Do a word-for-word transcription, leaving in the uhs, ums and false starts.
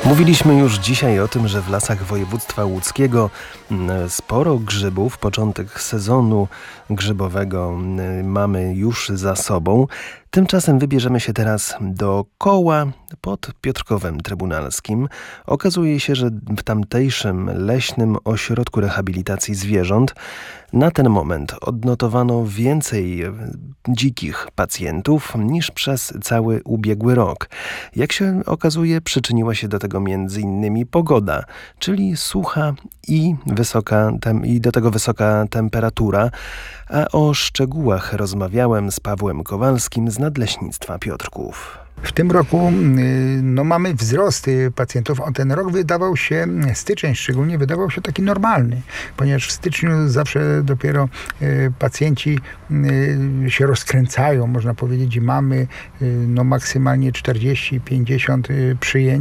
Mówiliśmy już dzisiaj o tym, że w lasach województwa łódzkiego sporo grzybów. Początek sezonu grzybowego mamy już za sobą. Tymczasem wybierzemy się teraz do Koła pod Piotrkowem Trybunalskim. Okazuje się, że w tamtejszym leśnym ośrodku rehabilitacji zwierząt na ten moment odnotowano więcej dzikich pacjentów niż przez cały ubiegły rok. Jak się okazuje, przyczyniła się do tego między innymi pogoda, czyli sucha i wysoka tem- i do tego wysoka temperatura. A o szczegółach rozmawiałem z Pawłem Kowalskim z Nadleśnictwa Piotrków. W tym roku no, mamy wzrost pacjentów. O, ten rok wydawał się, styczeń szczególnie, wydawał się taki normalny, ponieważ w styczniu zawsze dopiero y, pacjenci y, się rozkręcają, można powiedzieć, i mamy y, no, maksymalnie czterdzieści pięćdziesiąt y, przyjęć.